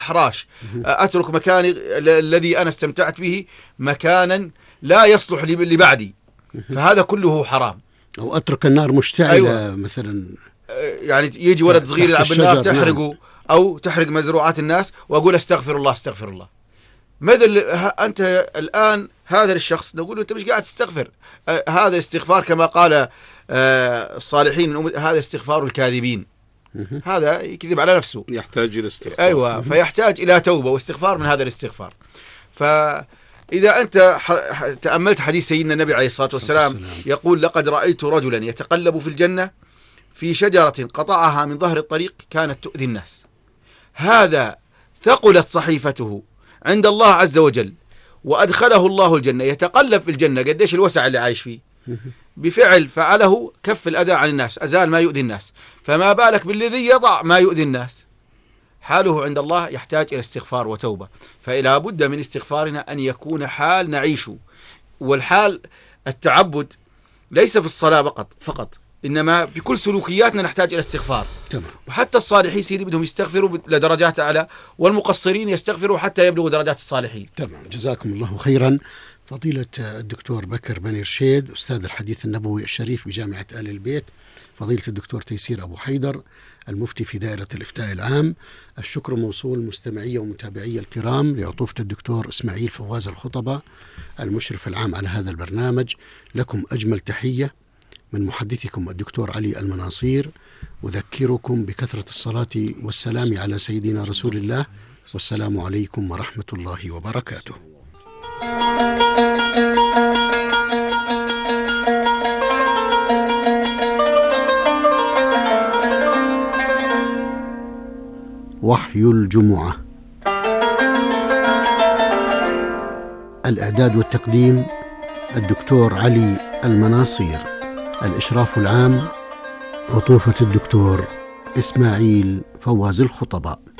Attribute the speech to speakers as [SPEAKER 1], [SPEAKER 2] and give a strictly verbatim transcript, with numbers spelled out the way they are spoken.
[SPEAKER 1] حراش، أترك مكاني الذي أنا استمتعت به مكانا لا يصلح لبعدي، فهذا كله حرام.
[SPEAKER 2] أو أترك النار مشتعلة. أيوة. مثلا
[SPEAKER 1] يعني يجي ولد صغير يلعب بالنار تحرقه. نعم. أو تحرق مزروعات الناس وأقول استغفر الله استغفر الله. ماذا أنت الآن هذا الشخص نقول له أنت مش قاعد تستغفر. آه هذا استغفار كما قال آه الصالحين، هذا استغفار الكاذبين. هذا يكذب على نفسه،
[SPEAKER 3] يحتاج إلى استغفار.
[SPEAKER 1] أيوة، فيحتاج إلى توبة واستغفار من هذا الاستغفار. فإذا أنت تأملت حديث سيدنا النبي عليه الصلاة والسلام يقول لقد رأيت رجلا يتقلب في الجنة في شجرة قطعها من ظهر الطريق كانت تؤذي الناس، هذا ثقلت صحيفته عند الله عز وجل وأدخله الله الجنة، يتقلب في الجنة قديش الوسع اللي عايش فيه بفعل فعله كف الأذى عن الناس، أزال ما يؤذي الناس، فما بالك بالذي يضع ما يؤذي الناس. حاله عند الله يحتاج إلى استغفار وتوبة. فلا بد من استغفارنا أن يكون حال نعيشه، والحال التعبد ليس في الصلاة فقط فقط إنما بكل سلوكياتنا نحتاج إلى استغفار.
[SPEAKER 2] تمام.
[SPEAKER 1] وحتى الصالحين سيدي بدهم يستغفروا لدرجات أعلى، والمقصرين يستغفروا حتى يبلغوا درجات الصالحين.
[SPEAKER 2] تمام، جزاكم الله خيرا. فضيلة الدكتور بكر بني رشيد، أستاذ الحديث النبوي الشريف بجامعة آل البيت، فضيلة الدكتور تيسير أبو حيدر المفتي في دائرة الإفتاء العام، الشكر موصول مستمعي ومتابعي الكرام لعطوفة الدكتور إسماعيل فواز الخطبة المشرف العام على هذا البرنامج. لكم أجمل تحية من محدثكم الدكتور علي المناصير، أذكركم بكثرة الصلاة والسلام على سيدنا رسول الله، والسلام عليكم ورحمة الله وبركاته. وحي الجمعة. الإعداد والتقديم الدكتور علي المناصير، الإشراف العام عطوفة الدكتور إسماعيل فواز الخطبة.